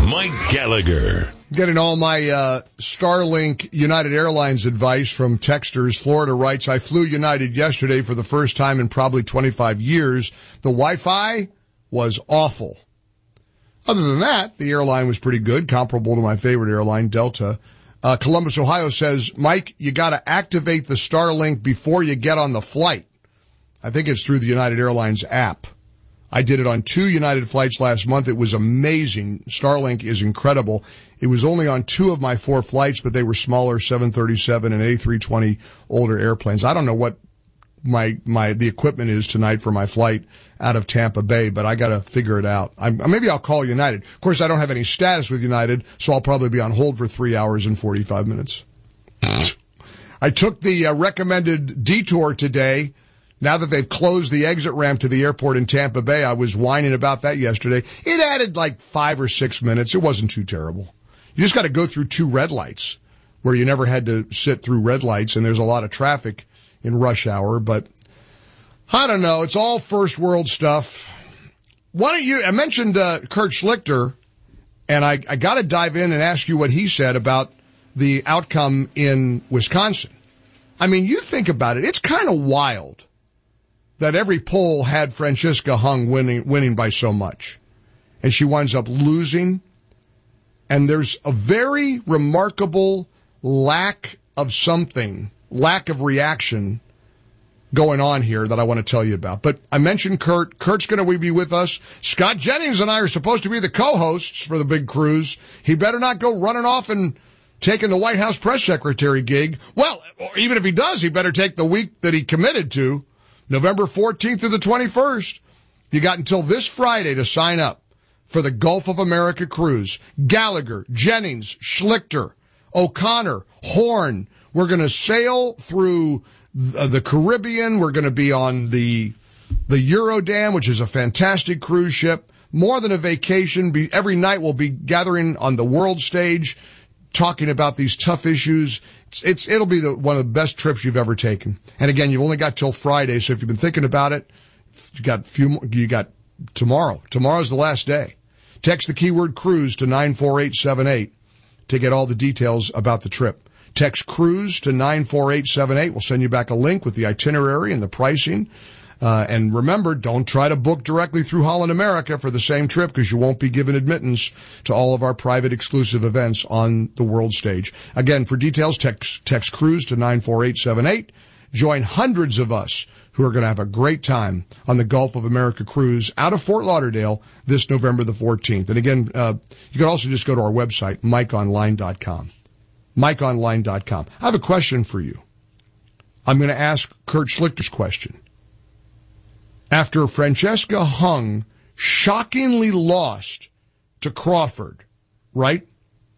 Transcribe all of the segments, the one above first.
Mike Gallagher. Getting all my Starlink United Airlines advice from texters. Florida writes, I flew United yesterday for the first time in probably 25 years. The Wi-Fi was awful. Other than that, the airline was pretty good, comparable to my favorite airline, Delta. Columbus, Ohio says, Mike, you got to activate the Starlink before you get on the flight. I think it's through the United Airlines app. I did it on 2 United flights last month. It was amazing. Starlink is incredible. It was only on 2 of my 4 flights, but they were smaller 737 and A320 older airplanes. I don't know what the equipment is tonight for my flight out of Tampa Bay, but I got to figure it out. Maybe I'll call United. Of course, I don't have any status with United, so I'll probably be on hold for 3 hours and 45 minutes. I took the recommended detour today. Now that they've closed the exit ramp to the airport in Tampa Bay, I was whining about that yesterday. It added like 5 or 6 minutes. It wasn't too terrible. You just got to go through 2 red lights where you never had to sit through red lights, and there's a lot of traffic in rush hour, but I don't know. It's all first world stuff. I mentioned Kurt Schlichter, and I got to dive in and ask you what he said about the outcome in Wisconsin. I mean, you think about it. It's kind of wild that every poll had Francisca Hung winning by so much, and she winds up losing. And there's a very remarkable lack of reaction going on here that I want to tell you about. But I mentioned Kurt. Kurt's going to be with us. Scott Jennings and I are supposed to be the co-hosts for the big cruise. He better not go running off and taking the White House press secretary gig. Well, even if he does, he better take the week that he committed to, November 14th to the 21st. You got until this Friday to sign up for the Gulf of America cruise. Gallagher, Jennings, Schlichter, O'Connor, Horn. We're going to sail through the Caribbean. We're going to be on the Eurodam, which is a fantastic cruise ship. More than a vacation. Every night we'll be gathering on the world stage, talking about these tough issues. It'll be one of the best trips you've ever taken. And again, you've only got till Friday, so if you've been thinking about it, you got tomorrow. Tomorrow's the last day. Text the keyword cruise to 94878 to get all the details about the trip. Text cruise to 94878. We'll send you back a link with the itinerary and the pricing. And remember, don't try to book directly through Holland America for the same trip, because you won't be given admittance to all of our private exclusive events on the world stage. Again, for details, text cruise to 94878. Join hundreds of us who are going to have a great time on the Gulf of America cruise out of Fort Lauderdale this November the 14th. And again, you can also just go to our website, MikeOnline.com. MikeOnline.com. I have a question for you. I'm going to ask Kurt Schlichter's question. After Francesca Hung shockingly lost to Crawford, right?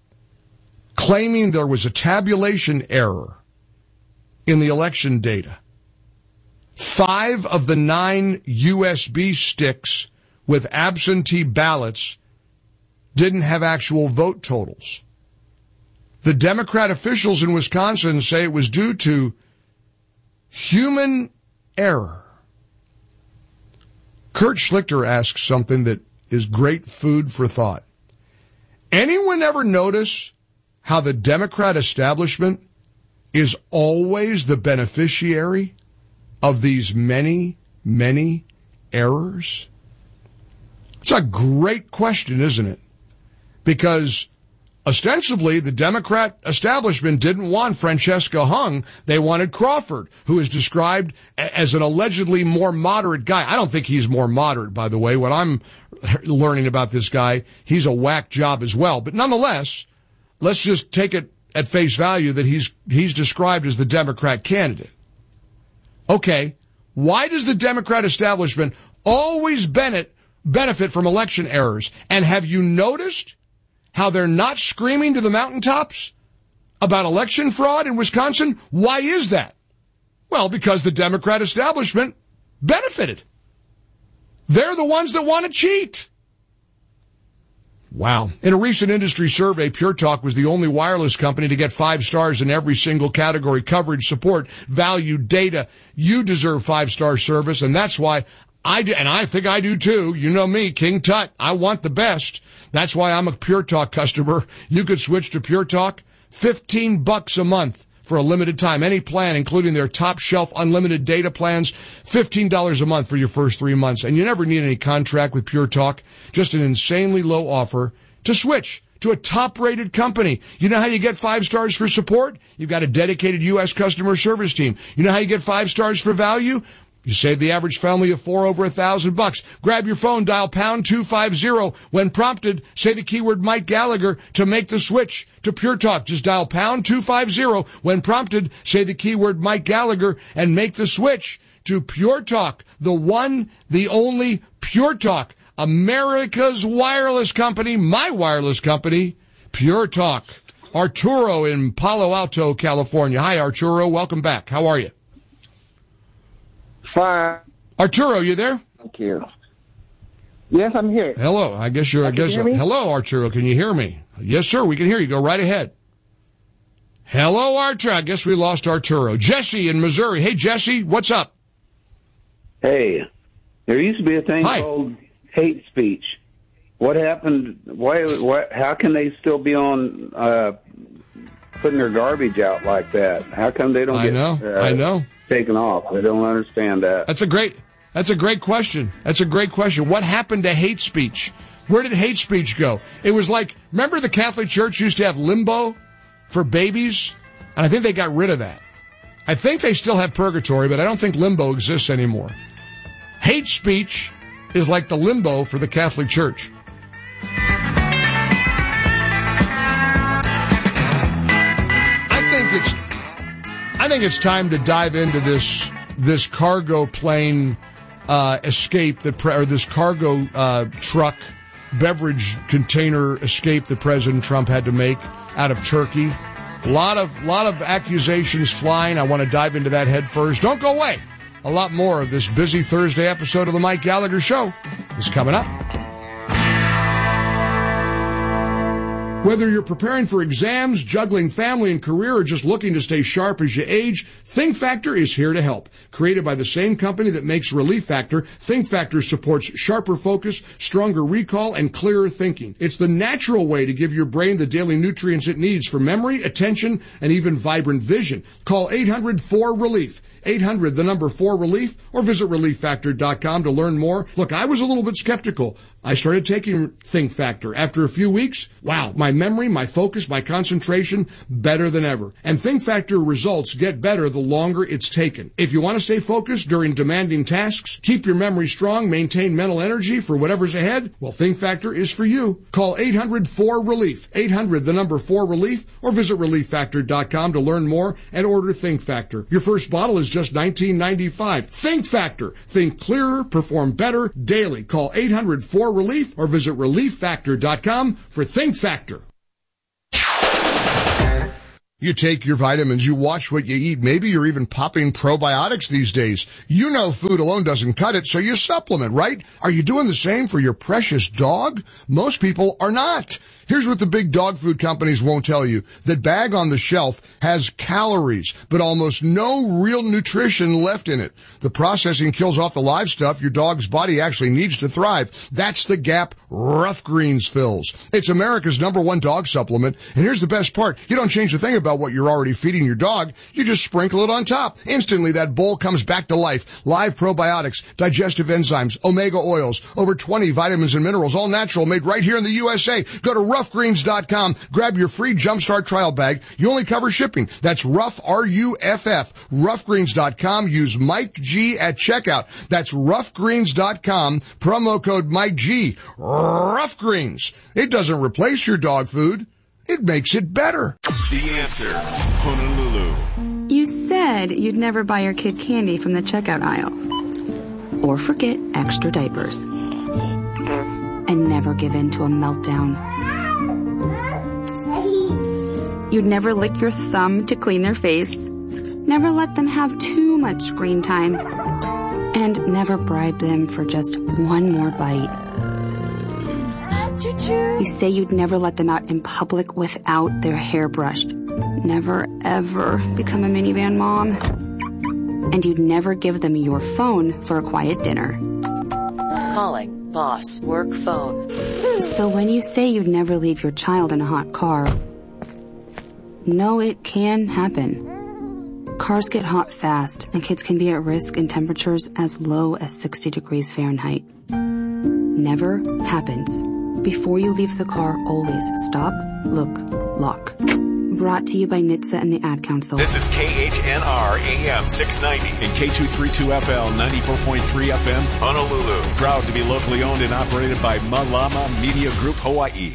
Claiming there was a tabulation error in the election data. 5 of the 9 USB sticks with absentee ballots didn't have actual vote totals. The Democrat officials in Wisconsin say it was due to human error. Kurt Schlichter asks something that is great food for thought. Anyone ever notice how the Democrat establishment is always the beneficiary of these many, many errors? It's a great question, isn't it? Because ostensibly, the Democrat establishment didn't want Francesca Hung. They wanted Crawford, who is described as an allegedly more moderate guy. I don't think he's more moderate, by the way. What I'm learning about this guy, he's a whack job as well. But nonetheless, let's just take it at face value that he's described as the Democrat candidate. Okay, why does the Democrat establishment always benefit from election errors? And have you noticed how they're not screaming to the mountaintops about election fraud in Wisconsin? Why is that? Well, because the Democrat establishment benefited. They're the ones that want to cheat. Wow. In a recent industry survey, Pure Talk was the only wireless company to get 5 stars in every single category: coverage, support, value, data. You deserve 5-star service, and that's why I do, and I think I do too. You know me, King Tut. I want the best. That's why I'm a Pure Talk customer. You could switch to Pure Talk. $15 a month for a limited time. Any plan, including their top shelf unlimited data plans, $15 a month for your first 3 months. And you never need any contract with Pure Talk. Just an insanely low offer to switch to a top-rated company. You know how you get 5 stars for support? You've got a dedicated U.S. customer service team. You know how you get 5 stars for value? You save the average family of 4 over $1,000. Grab your phone, dial pound 250. When prompted, say the keyword Mike Gallagher to make the switch to Pure Talk. Just dial pound 250. When prompted, say the keyword Mike Gallagher and make the switch to Pure Talk. The one, the only Pure Talk. America's wireless company, my wireless company, Pure Talk. Arturo in Palo Alto, California. Hi, Arturo. Welcome back. How are you? Fine. Arturo, you there? Thank you. Yes, I'm here. Hello. I guess you're. Hello, Arturo. Can you hear me? Yes, sir. We can hear you. Go right ahead. Hello, Arturo. I guess we lost Arturo. Jesse in Missouri. Hey, Jesse. What's up? Hey, there used to be a thing called hate speech. What happened? How can they still be on putting their garbage out like that? How come they don't I know. taken off? I don't understand that. That's a great question. That's a great question. What happened to hate speech? Where did hate speech go? It was like, remember the Catholic Church used to have limbo for babies? And I think they got rid of that. I think they still have purgatory, but I don't think limbo exists anymore. Hate speech is like the limbo for the Catholic Church. I think it's time to dive into this cargo plane escape this cargo truck beverage container escape that President Trump had to make out of Turkey. A lot of accusations flying. I want to dive into that head first. Don't go away. A lot more of this busy Thursday episode of the Mike Gallagher Show is coming up. Whether you're preparing for exams, juggling family and career, or just looking to stay sharp as you age, Think Factor is here to help. Created by the same company that makes Relief Factor, Think Factor supports sharper focus, stronger recall, and clearer thinking. It's the natural way to give your brain the daily nutrients it needs for memory, attention, and even vibrant vision. Call 800-4RELIEF. 800, the number 4RELIEF, or visit ReliefFactor.com to learn more. Look, I was a little bit skeptical. I started taking Think Factor. After a few weeks, wow, my memory, my focus, my concentration, better than ever. And Think Factor results get better the longer it's taken. If you want to stay focused during demanding tasks, keep your memory strong, maintain mental energy for whatever's ahead, well, Think Factor is for you. Call 800-4RELIEF. 800, the number 4RELIEF, or visit ReliefFactor.com to learn more and order Think Factor. Your first bottle is just $19.95. Think Factor. Think clearer, perform better daily. Call 800-4RELIEF or visit ReliefFactor.com for Think Factor. You take your vitamins, you watch what you eat. Maybe you're even popping probiotics these days. You know food alone doesn't cut it, so you supplement, right? Are you doing the same for your precious dog? Most people are not. Here's what the big dog food companies won't tell you. That bag on the shelf has calories, but almost no real nutrition left in it. The processing kills off the live stuff your dog's body actually needs to thrive. That's the gap Rough Greens fills. It's America's #1 dog supplement, and here's the best part. You don't change a thing about what you're already feeding your dog. You just sprinkle it on top. Instantly, that bowl comes back to life. Live probiotics, digestive enzymes, omega oils, over 20 vitamins and minerals, all natural, made right here in the USA. Go to roughgreens.com. Grab your free Jumpstart trial bag. You only cover shipping. That's Rough, R-U-F-F. Roughgreens.com. Use Mike G at checkout. That's roughgreens.com. Promo code Mike G. Rough Greens. It doesn't replace your dog food. It makes it better. The Answer, Honolulu. You said you'd never buy your kid candy from the checkout aisle. Or forget extra diapers. And never give in to a meltdown. You'd never lick your thumb to clean their face. Never let them have too much screen time. And never bribe them for just one more bite. You say you'd never let them out in public without their hair brushed. Never, ever become a minivan mom. And you'd never give them your phone for a quiet dinner. Calling Boss Work Phone. So when you say you'd never leave your child in a hot car, no, it can happen. Cars get hot fast, and kids can be at risk in temperatures as low as 60 degrees Fahrenheit. Never happens. Before you leave the car, always stop, look, lock. Brought to you by NHTSA and the Ad Council. This is KHNR AM 690 and K232FL 94.3 FM, Honolulu. Proud to be locally owned and operated by Malama Media Group, Hawaii.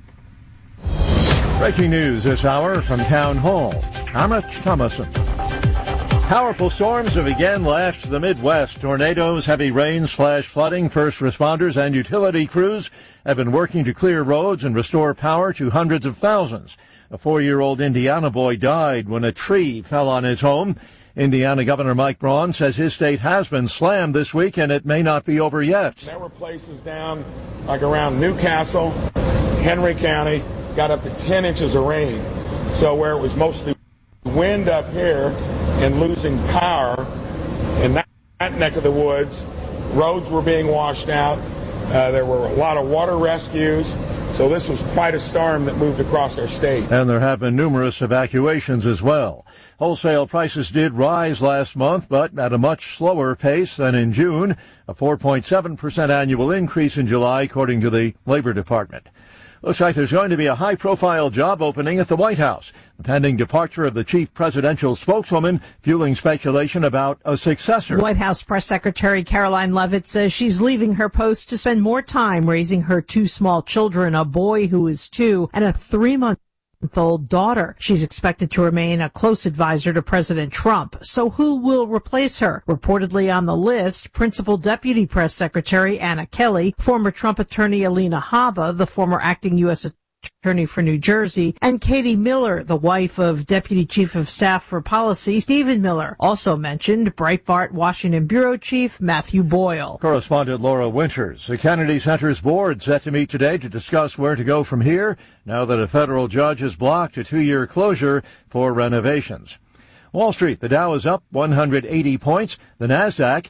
Breaking news this hour from Town Hall. I'm Rich Thomason. Powerful storms have again lashed the Midwest. Tornadoes, heavy rains, flash flooding. First responders and utility crews have been working to clear roads and restore power to hundreds of thousands. A 4-year-old Indiana boy died when a tree fell on his home. Indiana Governor Mike Braun says his state has been slammed this week, and it may not be over yet. There were places down like around Newcastle, Henry County, got up to 10 inches of rain. So where it was mostly wind up here and losing power in that neck of the woods, roads were being washed out. There were a lot of water rescues. So this was quite a storm that moved across our state. And there have been numerous evacuations as well. Wholesale prices did rise last month, but at a much slower pace than in June, a 4.7% annual increase in July, according to the Labor Department. Looks like there's going to be a high-profile job opening at the White House. The pending departure of the chief presidential spokeswoman, fueling speculation about a successor. White House Press Secretary Caroline Leavitt says she's leaving her post to spend more time raising her 2 small children, a boy who is 2 and a 3-month-old daughter. She's expected to remain a close advisor to President Trump. So who will replace her? Reportedly on the list, Principal Deputy Press Secretary Anna Kelly, former Trump attorney Alina Habba, the former acting U.S. Attorney for New Jersey, and Katie Miller, the wife of Deputy Chief of Staff for Policy Stephen Miller. Also mentioned, Breitbart Washington Bureau Chief Matthew Boyle. Correspondent Laura Winters. The Kennedy Center's board set to meet today to discuss where to go from here, now that a federal judge has blocked a 2-year closure for renovations. Wall Street, the Dow is up 180 points, the Nasdaq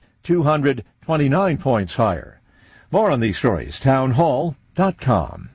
229 points higher. More on these stories, townhall.com.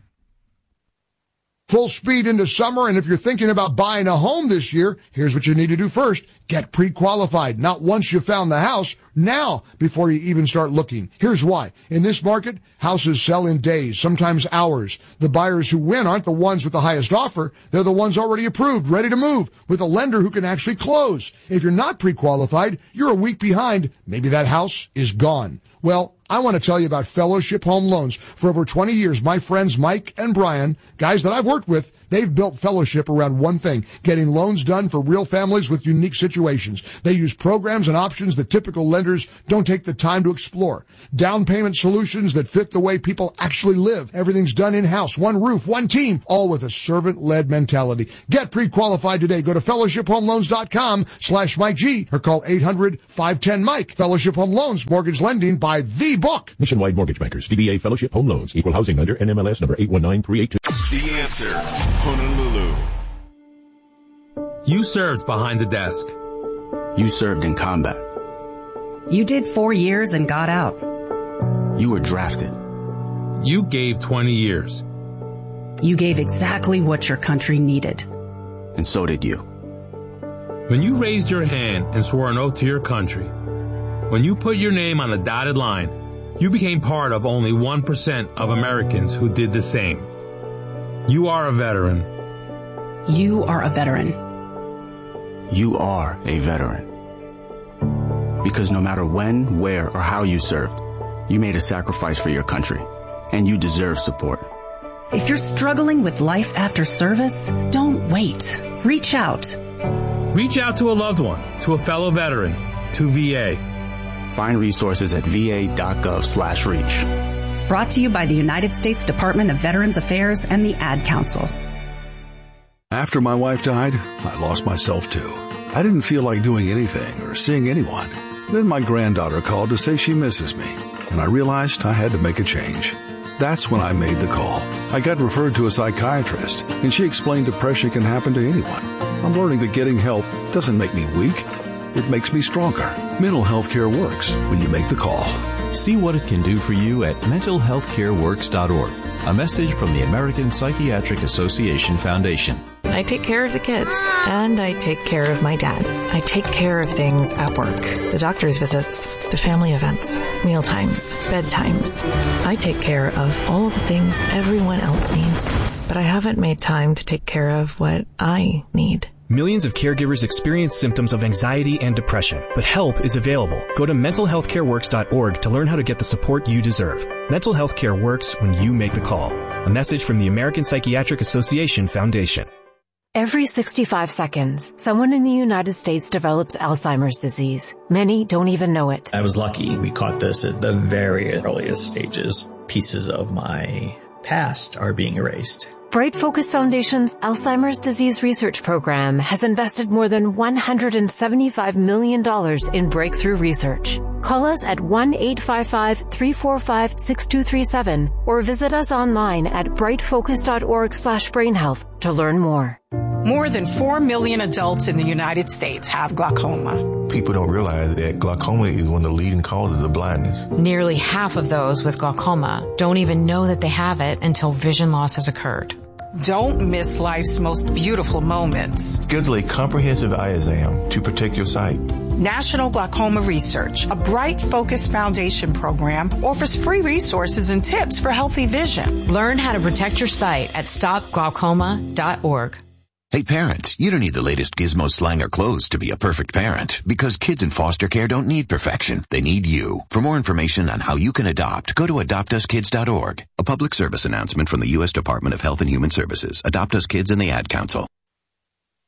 Full speed into summer, and if you're thinking about buying a home this year, here's what you need to do first. Get pre-qualified. Not once you found the house, now, before you even start looking. Here's why. In this market, houses sell in days, sometimes hours. The buyers who win aren't the ones with the highest offer. They're the ones already approved, ready to move, with a lender who can actually close. If you're not pre-qualified, you're a week behind. Maybe that house is gone. Well, I want to tell you about Fellowship Home Loans. For over 20 years, my friends Mike and Brian, guys that I've worked with, they've built Fellowship around one thing, getting loans done for real families with unique situations. They use programs and options that typical lenders don't take the time to explore. Down payment solutions that fit the way people actually live. Everything's done in-house, one roof, one team, all with a servant-led mentality. Get pre-qualified today. Go to fellowshiphomeloans.com/Mike G or call 800-510-MIKE. Fellowship Home Loans, mortgage lending by the book. Nationwide Mortgage Bankers, DBA Fellowship Home Loans, Equal Housing Lender, NMLS number 819382. The Answer, Honolulu. You served behind the desk. You served in combat. You did 4 years and got out. You were drafted. You gave 20 years. You gave exactly what your country needed. And so did you. When you raised your hand and swore an oath to your country, when you put your name on a dotted line, you became part of only 1% of Americans who did the same. You are a veteran. You are a veteran. You are a veteran. Because no matter when, where, or how you served, you made a sacrifice for your country, and you deserve support. If you're struggling with life after service, don't wait. Reach out. Reach out to a loved one, to a fellow veteran, to VA. Find resources at va.gov/reach. Brought to you by the United States Department of Veterans Affairs and the Ad Council. After my wife died, I lost myself too. I didn't feel like doing anything or seeing anyone. Then my granddaughter called to say she misses me, and I realized I had to make a change. That's when I made the call. I got referred to a psychiatrist, and she explained depression can happen to anyone. I'm learning that getting help doesn't make me weak. It makes me stronger. Mental health care works when you make the call. See what it can do for you at mentalhealthcareworks.org. A message from the American Psychiatric Association Foundation. I take care of the kids, and I take care of my dad. I take care of things at work. The doctor's visits, the family events, mealtimes, bedtimes. I take care of all the things everyone else needs, but I haven't made time to take care of what I need. Millions of caregivers experience symptoms of anxiety and depression, but help is available. Go to mentalhealthcareworks.org to learn how to get the support you deserve. Mental health care works when you make the call. A message from the American Psychiatric Association Foundation. Every 65 seconds, someone in the United States develops Alzheimer's disease. Many don't even know it. I was lucky. We caught this at the very earliest stages. Pieces of my past are being erased. Bright Focus Foundation's Alzheimer's Disease Research Program has invested more than $175 million in breakthrough research. Call us at 1-855-345-6237 or visit us online at brightfocus.org/brainhealth to learn more. More than 4 million adults in the United States have glaucoma. People don't realize that glaucoma is one of the leading causes of blindness. Nearly half of those with glaucoma don't even know that they have it until vision loss has occurred. Don't miss life's most beautiful moments. Schedule a comprehensive eye exam to protect your sight. National Glaucoma Research, a Bright Focus Foundation program, offers free resources and tips for healthy vision. Learn how to protect your sight at stopglaucoma.org. Hey parents, you don't need the latest gizmo, slang, or clothes to be a perfect parent, because kids in foster care don't need perfection. They need you. For more information on how you can adopt, go to adoptuskids.org. A public service announcement from the U.S. Department of Health and Human Services, Adopt Us Kids, and the Ad Council.